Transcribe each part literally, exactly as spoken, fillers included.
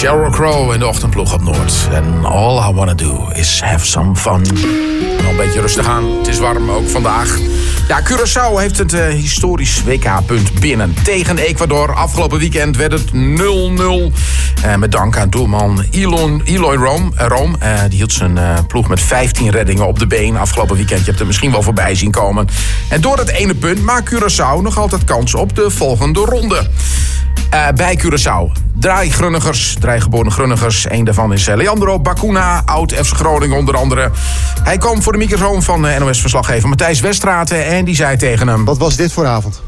Sheryl Crow in de ochtendploeg op Noord. En all I wanna do is have some fun. Nog een beetje rustig aan. Het is warm, ook vandaag. Ja, Curaçao heeft het uh, historisch W K-punt binnen. Tegen Ecuador. Afgelopen weekend werd het nul nul. Uh, met dank aan doelman Elon, Eloy Rome. Uh, Rome uh, die hield zijn uh, ploeg met vijftien reddingen op de been. Afgelopen weekend, je hebt er misschien wel voorbij zien komen. En door dat ene punt maakt Curaçao nog altijd kans op de volgende ronde. Uh, bij Curaçao. Draai Grunnigers, draai-geboren Grunnigers. Eén daarvan is Leandro Bacuna, oud F C Groningen onder andere. Hij kwam voor de microfoon van N O S-verslaggever Matthijs Westraten en die zei tegen hem: wat was dit voor avond?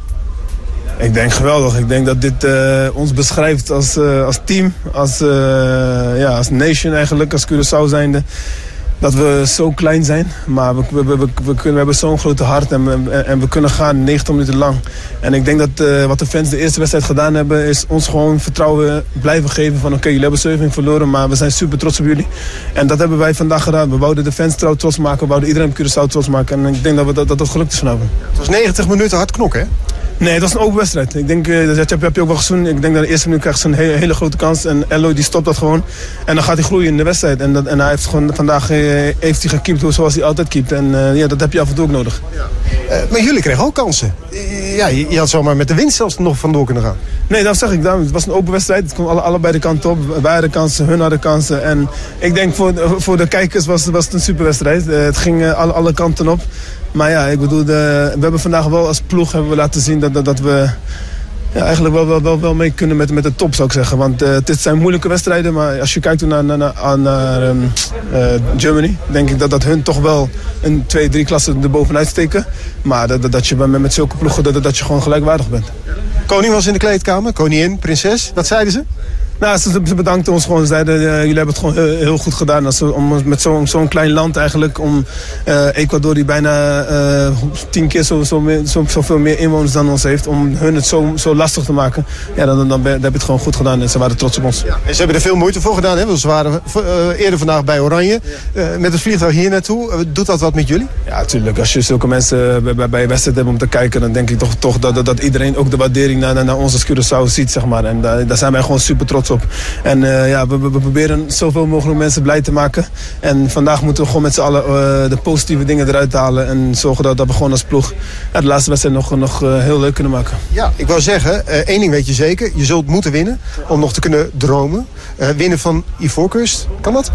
Ik denk geweldig. Ik denk dat dit uh, ons beschrijft als, uh, als team, als, uh, ja, als nation eigenlijk, als Curaçao zijnde. Dat we zo klein zijn, maar we, we, we, we, kunnen, we hebben zo'n grote hart en we, en we kunnen gaan negentig minuten lang. En ik denk dat uh, wat de fans de eerste wedstrijd gedaan hebben, is ons gewoon vertrouwen blijven geven van oké, okay, jullie hebben zeven verloren, maar we zijn super trots op jullie. En dat hebben wij vandaag gedaan. We wouden de fans trouw trots maken, we wouden iedereen op Curaçao trots maken. En ik denk dat we, dat, dat, dat gelukt is vanavond. Het was negentig minuten hard knokken, hè? Nee, het was een open wedstrijd. Ik denk, uh, dat heb, heb je ook wel gezien. Ik denk dat de eerste minuut krijgt ze een hele, hele grote kans. En Eloy die stopt dat gewoon. En dan gaat hij groeien in de wedstrijd. En, dat, en hij heeft gewoon, vandaag uh, heeft hij gekiept zoals hij altijd keept. En uh, ja, dat heb je af en toe ook nodig. Ja. Uh, maar jullie kregen ook kansen. Uh, ja, je, je had zomaar met de winst zelfs nog vandoor kunnen gaan. Nee, dat zeg ik. Het was een open wedstrijd. Het kon alle, allebei de kanten op. Wij hadden kansen, hun hadden kansen. En ik denk voor, voor de kijkers was, was het een superwedstrijd. Uh, het ging uh, alle, alle kanten op. Maar ja, ik bedoel, de, we hebben vandaag wel als ploeg hebben we laten zien dat, dat, dat we ja, eigenlijk wel, wel, wel, wel mee kunnen met, met de top, zou ik zeggen. Want uh, dit zijn moeilijke wedstrijden, maar als je kijkt naar, naar, naar, naar um, uh, Germany, denk ik dat, dat hun toch wel een twee, drie klassen erbovenuit steken. Maar dat, dat, dat je met, met zulke ploegen, dat, dat je gewoon gelijkwaardig bent. Koning was in de kleedkamer, koningin, prinses. Wat zeiden ze? Nou, ze, ze bedankten ons gewoon. Ze zeiden, uh, jullie hebben het gewoon heel, heel goed gedaan. Als we, om, met zo'n zo'n klein land eigenlijk. Om uh, Ecuador die bijna uh, tien keer zo, zo meer, zo, zoveel meer inwoners dan ons heeft. Om hun het zo, zo lastig te maken. Ja, dan, dan, dan heb je het gewoon goed gedaan. En ze waren trots op ons. Ja. En ze hebben er veel moeite voor gedaan. Hè? Want ze waren uh, eerder vandaag bij Oranje. Uh, met het vliegtuig hier naartoe. Uh, doet dat wat met jullie? Ja, natuurlijk. Als je zulke mensen bij, bij, bij je wedstrijd hebt om te kijken. Dan denk ik toch, toch dat, dat, dat iedereen ook de waardering naar, naar ons als Curaçao ziet. Zeg maar. En daar, daar zijn wij gewoon super trots op. En uh, ja, we, we, we proberen zoveel mogelijk mensen blij te maken. En vandaag moeten we gewoon met z'n allen uh, de positieve dingen eruit halen. En zorgen dat, dat we gewoon als ploeg ja, de laatste wedstrijd nog, nog uh, heel leuk kunnen maken. Ja, ik wou zeggen, uh, één ding weet je zeker. Je zult moeten winnen om nog te kunnen dromen. Uh, winnen van Ivoorkust, kan dat?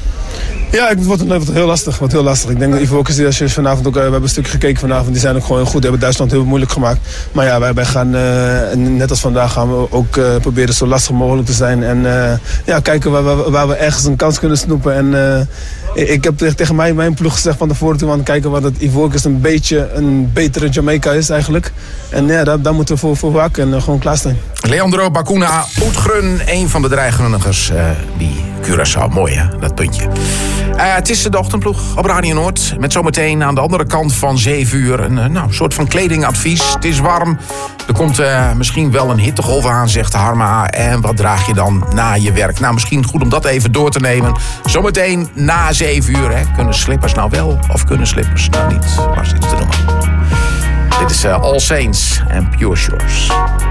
Ja, het wordt, het wordt heel lastig. Het wordt heel lastig. Ik denk dat Ivoorkust, als je vanavond ook, we hebben een stukje gekeken vanavond, die zijn ook gewoon heel goed. Die hebben Duitsland heel moeilijk gemaakt. Maar ja, wij, wij gaan, uh, net als vandaag, gaan we ook uh, proberen zo lastig mogelijk te zijn. En uh, ja, kijken waar, waar, waar we ergens een kans kunnen snoepen. En uh, ik heb tegen mij, mijn ploeg gezegd van tevoren toe aan kijken wat het Ivoorkust een beetje een betere Jamaica is eigenlijk. En ja, daar, daar moeten we voor, voor waken en uh, gewoon klaarstaan. Leandro Bacuna, Oetgrun, een van de dreigrunnigers. Uh, die Curaçao, mooi hè, dat puntje. Uh, het is de ochtendploeg op Radio Noord. Met zometeen aan de andere kant van zeven uur een uh, nou, soort van kledingadvies. Het is warm. Er komt uh, misschien wel een hittegolf aan, zegt Harma. En wat draag je dan na je werk? Nou, misschien goed om dat even door te nemen. Zometeen na zeven uur. Hè. Kunnen slippers nou wel of kunnen slippers nou niet? Waar zit het te noemen? Dit is uh, All Saints en Pure Shores.